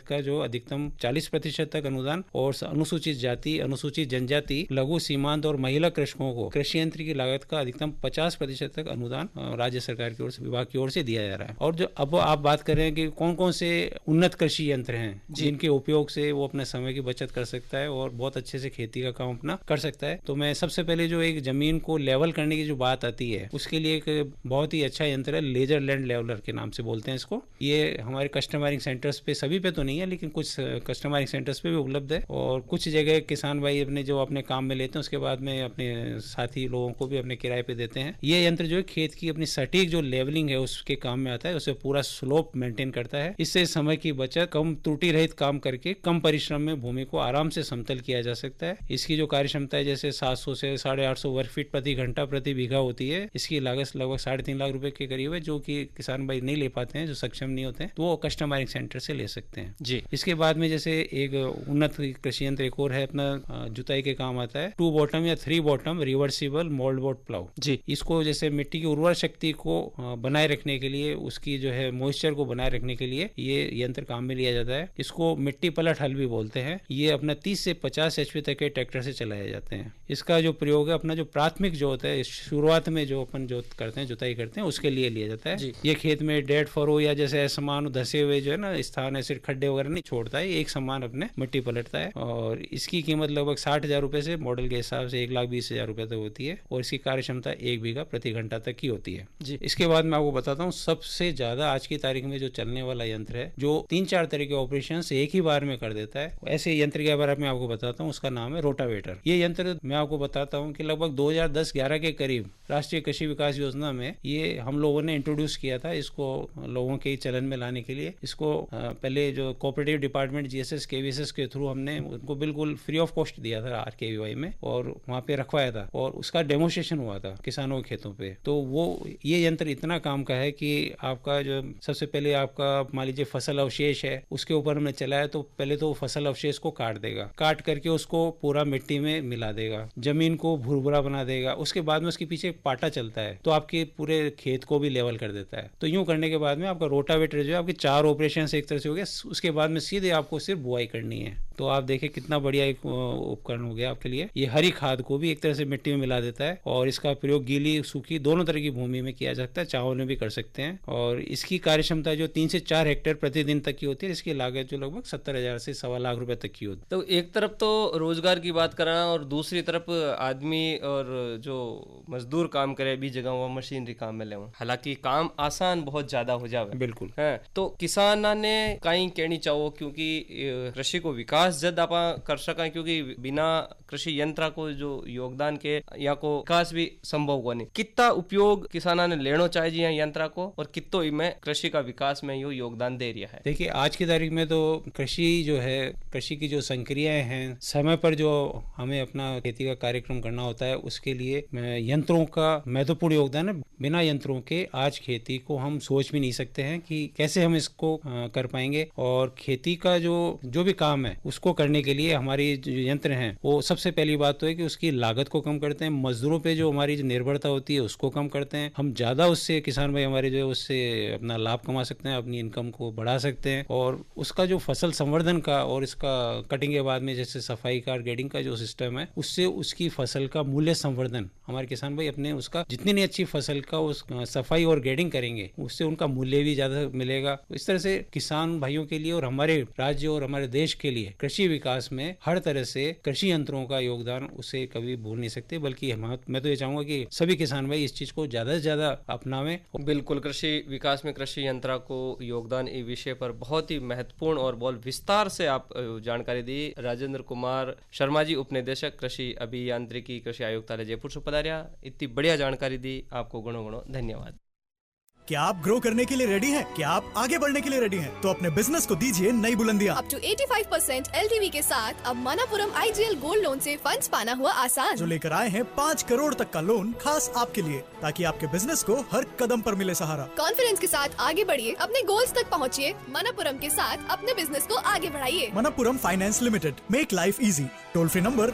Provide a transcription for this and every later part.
का जो अधिकतम 40% तक अनुदान और अनुसूचित जाति, अनुसूचित जनजाति, लघु सीमांत और महिला कृषकों को कृषि यंत्र की लागत का अधिकतम 50% तक अनुदान राज्य सरकार की ओर से, विभाग की ओर से दिया जा रहा है। और जो अब आप बात कर रहे हैं कि कौन कौन से उन्नत कृषि यंत्र हैं जिनके उपयोग से वो अपने समय की बचत कर सकता है और बहुत अच्छे से खेती का काम अपना कर सकता है, तो मैं सबसे पहले जो एक जमीन को लेवल करने की जो बात आती है उसके लिए एक बहुत ही अच्छा यंत्र है, लेजर लैंड लेवलर के नाम से बोलते हैं इसको। ये हमारे कस्टमाइजिंग सेंटर्स पे, सभी पे तो नहीं है लेकिन कुछ कस्टमाइजिंग सेंटर्स पे भी उपलब्ध है, और कुछ जगह किसान भाई अपने जो अपने काम में लेते हैं उसके बाद में अपने साथी लोगों को भी अपने किराए पे देते हैं। ये यंत्र जो है खेत की अपनी सटीक जो लेवलिंग है उसके काम में आता है, उसे पूरा स्लोप मेंटेन करता है। इससे समय की बचत, कम त्रुटि रहित काम करके कम परिश्रम में भूमि को आराम से समतल किया जा सकता है। इसकी जो कार्य क्षमता है जैसे 700 से 850 वर्ग फीट प्रति घंटा प्रति बीघा होती है। इसकी लागत लगभग 3.5 लाख रुपए के करीब है, जो कि किसान भाई नहीं ले पाते हैं, जो सक्षम नहीं होते हैं, तो वो कस्टमाइजिंग सेंटर से ले सकते हैं जी। इसके बाद में जैसे एक उन्नत कृषि यंत्र एक और है अपना, जुताई के काम आता है, 2 बॉटम या 3 bottom reversible mould board plough जी। इसको जैसे मिट्टी की उर्वर शक्ति को बनाए रखने के लिए, उसकी जो है मॉइस्चर को बनाए रखने के लिए ये यंत्र काम में लिया जाता है। इसको मिट्टी पलट हल भी बोलते हैं। ये अपना 30 से 50 HP तक के ट्रैक्टर से चलाए जाते हैं। इसका जो प्रयोग है अपना जो प्राथमिक जोत है, शुरुआत में जो अपन जोत करते हैं, जुताई करते हैं, उसके लिए लिया जाता है। ये खेत में डेड फरो या जैसे असमान धसे हुए जो है ना स्थान, ऐसे खड्डे वगैरह नहीं छोड़ता है, एक समान अपने मिट्टी पलटता है। और इसकी कीमत लगभग 60,000 रुपए से मॉडल के हिसाब से 1,20,000 रुपए तक होती है, और इसकी कार्य क्षमता 1 बीघा प्रति घंटा तक की होती है जी। इसके बाद मैं आपको बताता हूँ सबसे ज्यादा आज की तारीख में जो चलने वाला यंत्र है, जो 3-4 तरह के ऑपरेशन एक ही बार में कर देता है, ऐसे यंत्र के बारे में आपको बताता हूँ। उसका नाम है रोटावेटर। ये यंत्र मैं आपको बताता हूँ कि लगभग 2010-11 के करीब राष्ट्रीय कृषि विकास योजना में ये हम लोगों ने इंट्रोड्यूस किया था, इसको लोगों के चलन में लाने के लिए। इसको पहले जो कोऑपरेटिव डिपार्टमेंट GSS KVSS के थ्रू हमने उनको बिल्कुल फ्री ऑफ कॉस्ट दिया था RKVY में, और वहाँ पे रखवाया था, और उसका डेमोस्ट्रेशन हुआ था किसानों के खेतों पे। तो वो ये यंत्र इतना काम का है कि आपका जो सबसे पहले आपका मान लीजिए फसल अवशेष है, उसके ऊपर हमने चलाया तो पहले तो फसल अवशेष को काट देगा, काट करके उसको पूरा मिट्टी में मिला देगा, जमीन को भुरभुरा बना देगा। उसके बाद में उसके पीछे पाटा चलता है तो आपके पूरे खेत को भी लेवल कर देता है। तो यूं करने के बाद में आपका रोटावेटर जो है, आपके 4 ऑपरेशन से एक तरह से हो गया। उसके बाद में सीधे आपको सिर्फ बुआई करनी है। तो आप देखें कितना बढ़िया एक उपकरण हो गया आपके लिए। ये हरी खाद को भी एक तरह से मिट्टी में मिला देता है, और इसका प्रयोग गीली सूखी दोनों तरह की भूमि में किया जा सकता है, चावल में भी कर सकते हैं। और इसकी कार्य क्षमता जो 3 से 4 हेक्टेयर प्रतिदिन तक की होती है। इसकी लागत जो लगभग 70,000 से 1.25 लाख रुपए तक की होती है। तो एक तरफ तो रोजगार की बात करना, और दूसरी तरफ आदमी और जो मजदूर काम करे भी जगह वो मशीनरी काम में ले, हालांकि काम आसान बहुत ज्यादा हो जावे बिल्कुल है। तो किसाना ने कहीं कहनी चाहो, क्योंकि कृषि को विकास जद आप कर सका, क्योंकि बिना कृषि यंत्र को जो योगदान के या को विकास भी संभव को नहीं। कितना उपयोग किसाना ने लेना चाहिए यंत्र को, और कितो में कृषि का विकास में यो योगदान दे रहा है। देखिए आज की तारीख में तो कृषि जो है, कृषि की जो संक्रियाएं हैं, समय पर जो हमें अपना खेती का कार्यक्रम करना होता है, उसके लिए यंत्रों का महत्वपूर्ण योगदान है। बिना यंत्रों के आज खेती को हम सोच भी नहीं सकते हैं कि कैसे हम इसको कर पाएंगे। और खेती का जो भी काम है उसको करने के लिए हमारी जो यंत्र हैं, वो सबसे पहली बात तो है कि उसकी लागत को कम करते हैं, मजदूरों पे जो हमारी निर्भरता होती है उसको कम करते हैं। हम ज्यादा उससे किसान भाई हमारे जो है उससे अपना लाभ कमा सकते हैं, अपनी इनकम को बढ़ा सकते हैं। और उसका जो फसल संवर्धन का और इसका कटिंग के बाद में जैसे सफाई का, ग्रेडिंग का जो सिस्टम है, उससे उसकी फसल का मूल्य संवर्धन हमारे किसान भाई अपने उसका जितनी नहीं अच्छी फसल का उस सफाई और ग्रेडिंग करेंगे, उससे उनका मूल्य भी ज्यादा मिलेगा। इस तरह से किसान भाइयों के लिए और हमारे राज्य और हमारे देश के लिए कृषि विकास में हर तरह से कृषि यंत्रों का योगदान उसे कभी भूल नहीं सकते। बल्कि मैं तो ये चाहूंगा कि सभी किसान भाई इस चीज को ज्यादा से ज्यादा अपनावें। बिल्कुल, कृषि विकास में कृषि यंत्र को योगदान इस विषय पर बहुत ही महत्वपूर्ण और बहुत विस्तार से आप जानकारी दी। राजेंद्र कुमार शर्मा जी, उपनिदेशक कृषि अभियांत्रिकी कृषि आयुक्तालय जयपुर से पधारिया, इतनी बढ़िया जानकारी दी, आपको गणों गणों धन्यवाद। क्या आप ग्रो करने के लिए रेडी हैं? क्या आप आगे बढ़ने के लिए रेडी हैं? तो अपने बिजनेस को दीजिए नई बुलंदियां। अप टू 85% LTV के साथ अब मनापुरम IGL गोल्ड लोन से फंड्स पाना हुआ आसान। जो लेकर आए हैं 5 करोड़ तक का लोन खास आपके लिए, ताकि आपके बिजनेस को हर कदम पर मिले सहारा। कॉन्फिडेंस के साथ आगे बढ़िए, अपने गोल्स तक पहुँचिए। मनापुरम के साथ अपने बिजनेस को आगे बढ़ाइए। Manappuram finance limited, make life easy. Toll free number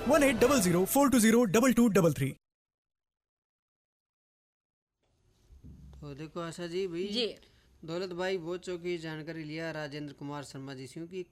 1800-420-2233। तो देखो आशा जी भाई, दौलत भाई बहुत चौकी जानकारी लिया राजेंद्र कुमार शर्मा जी से कि